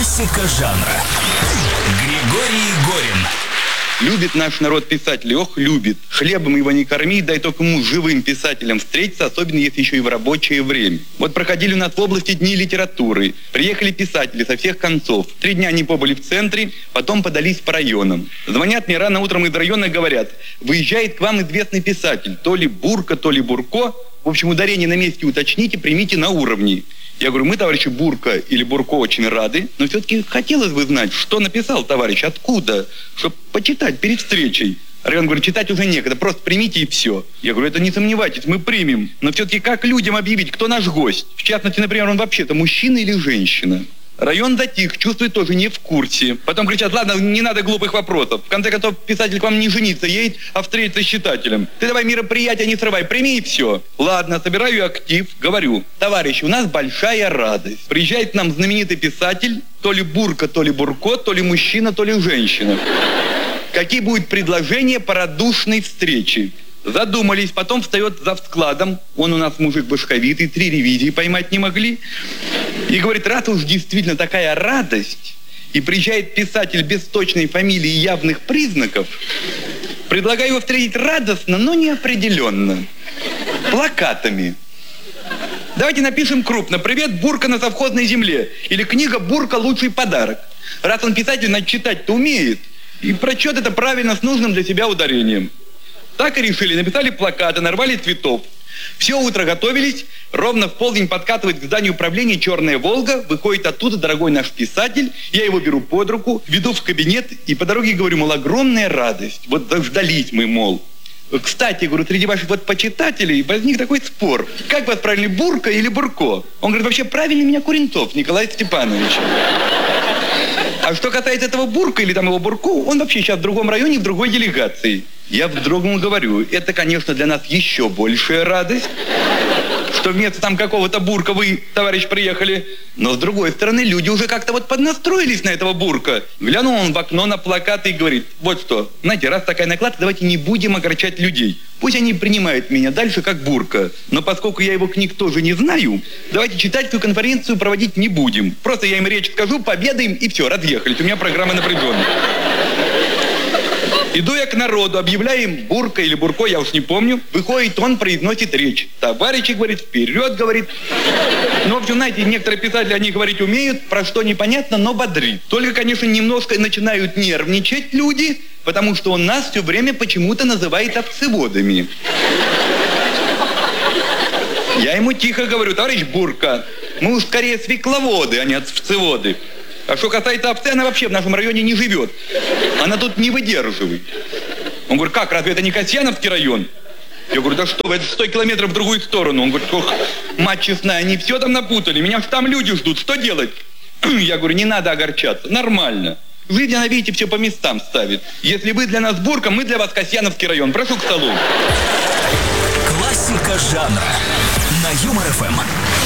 Классика жанра. Григорий Горин. Любит наш народ писателей, ох, любит. Хлебом его не корми, дай только ему живым писателем встретиться, особенно если еще и в рабочее время. Вот проходили у нас в области дни литературы. Приехали писатели со всех концов. 3 дня они побыли в центре, потом подались по районам. Звонят мне рано утром из района и говорят: выезжает к вам известный писатель, то ли Бурка, то ли Бурко. В общем, ударение на месте уточните, примите на уровне. Я говорю: мы, товарищи Бурка или Бурко, очень рады, но все-таки хотелось бы знать, что написал товарищ, откуда, чтобы почитать перед встречей. Район говорит: читать уже некогда, просто примите и все. Я говорю: это не сомневайтесь, мы примем, но все-таки как людям объявить, кто наш гость? В частности, например, он вообще-то мужчина или женщина? Район затих, чувствует, тоже не в курсе. Потом кричат: ладно, не надо глупых вопросов. В конце концов, писатель к вам не жениться едет, а встретиться с читателем. Ты давай мероприятие не срывай, прими и все. Ладно, собираю актив, говорю: товарищи, у нас большая радость. Приезжает к нам знаменитый писатель, то ли Бурка, то ли Бурко, то ли мужчина, то ли женщина. Какие будут предложения по радушной встрече? Задумались, потом встает завскладом, он у нас мужик башковитый, 3 ревизии поймать не могли, и говорит: раз уж действительно такая радость, и приезжает писатель без точной фамилии и явных признаков, предлагаю его встретить радостно, но неопределенно, плакатами. Давайте напишем крупно: привет, Бурка на совхозной земле, или книга «Бурка. Лучший подарок». Раз он писатель, значит, читать-то умеет, и прочет это правильно с нужным для себя ударением. Так и решили, написали плакаты, нарвали цветов. Все утро готовились, ровно в полдень подкатывает к зданию управления «Черная Волга», выходит оттуда дорогой наш писатель, я его беру под руку, веду в кабинет и по дороге говорю: мол, огромная радость, вот дождались мы, мол. Кстати, говорю, среди ваших вот почитателей возник такой спор: как вас правильно, Бурка или Бурко? Он говорит: вообще правильно меня Куренцов Николай Степанович. А что касается этого Бурка или там его Бурко, он вообще сейчас в другом районе, в другой делегации. Я вздрогнул, говорю: это, конечно, для нас еще большая радость, что вместо там какого-то Бурка вы, товарищ, приехали. Но, с другой стороны, люди уже как-то вот поднастроились на этого Бурка. Глянул он в окно на плакаты и говорит: вот что, знаете, раз такая накладка, давайте не будем огорчать людей. Пусть они принимают меня дальше как Бурка. Но поскольку я его книг тоже не знаю, давайте читательскую конференцию проводить не будем. Просто я им речь скажу, победаем и все, разъехались. У меня программа напряженная. Иду я к народу, объявляем Бурка или Бурко, я уж не помню. Выходит он, произносит речь. Товарищи, говорит, вперед, говорит. Ну, в общем, знаете, некоторые писатели, они говорить умеют, про что непонятно, но бодрит. Только, конечно, немножко начинают нервничать люди, потому что он нас все время почему-то называет овцеводами. Я ему тихо говорю: товарищ Бурка, мы уж скорее свекловоды, а не овцеводы. А что касается овцы, она вообще в нашем районе не живет. Она тут не выдерживает. Он говорит: как, разве это не Касьяновский район? Я говорю: да что вы, это 100 километров в другую сторону. Он говорит: ох, мать честная, они все там напутали, меня ж там люди ждут, что делать? Я говорю: не надо огорчаться, нормально. Жизнь, она, видите, все по местам ставит. Если вы для нас Бурка, мы для вас Касьяновский район. Прошу к столу. Классика жанра на Юмор ФМ.